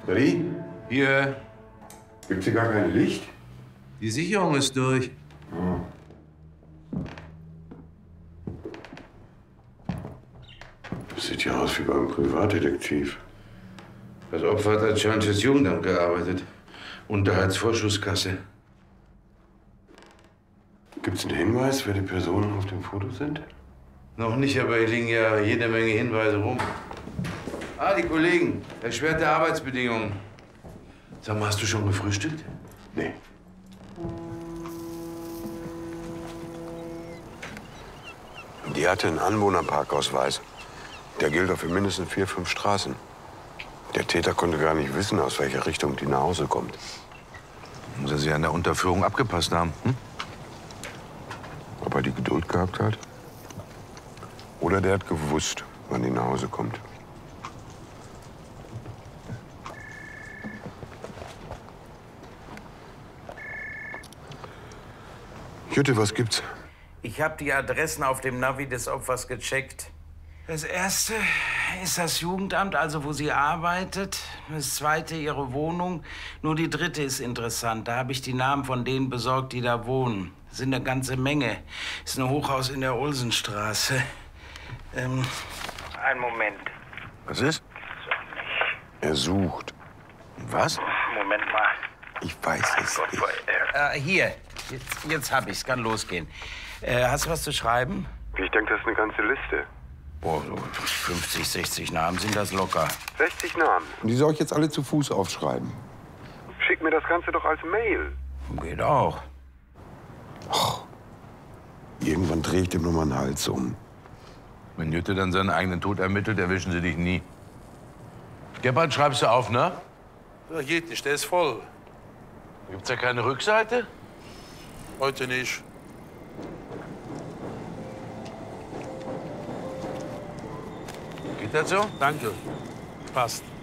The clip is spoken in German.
Daddy? Hier, Gibt's hier gar kein Licht? die Sicherung ist durch. Das sieht ja aus wie beim Privatdetektiv. Das Opfer hat als Schweinsches Jugendamt gearbeitet. Unterhaltsvorschusskasse. Gibt's einen Hinweis, wer die Personen auf dem Foto sind? Noch nicht, aber hier liegen ja jede Menge Hinweise rum. Ah, die Kollegen. Erschwerte Arbeitsbedingungen. Sag mal, hast du schon gefrühstückt? Nee. Die hatte einen Anwohnerparkausweis. Der gilt auf für mindestens 4, 5 Straßen. Der Täter konnte gar nicht wissen, aus welcher Richtung die nach Hause kommt. Muss er sich an der Unterführung abgepasst haben, hm? Ob er die Geduld gehabt hat? Oder der hat gewusst, wann die nach Hause kommt. Jutta, was gibt's? Ich habe die Adressen auf dem Navi des Opfers gecheckt. Das erste ist das Jugendamt, also wo sie arbeitet. Das zweite ihre Wohnung. Nur die dritte ist interessant. Da habe ich die Namen von denen besorgt, die da wohnen. Das sind eine ganze Menge. Ist ein Hochhaus in der Olsenstraße. Einen Moment. Was ist? Er sucht. Was? Moment mal. Ich weiß es nicht. Hier. Jetzt hab ich's. Kann losgehen. Hast du was zu schreiben? Ich denke, das ist eine ganze Liste. Boah, so 50, 60 Namen sind das locker. 60 Namen. Und die soll ich jetzt alle zu Fuß aufschreiben? Schick mir das Ganze doch als Mail. Geht auch. Irgendwann drehe ich dem noch mal einen Hals um. Wenn Jütte dann seinen eigenen Tod ermittelt, erwischen sie dich nie. Gebhard, schreibst du auf, ne? Ja, geht nicht, der ist voll. Gibt's ja keine Rückseite? Heute nicht. Geht das so? Danke. Passt.